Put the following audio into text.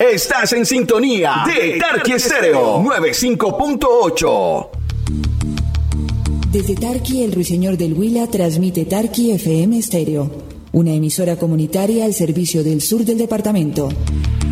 Estás en sintonía de Tarqui Estéreo 95.8. Desde Tarqui, el ruiseñor del Huila transmite Tarqui FM Estéreo, una emisora comunitaria al servicio del sur del departamento.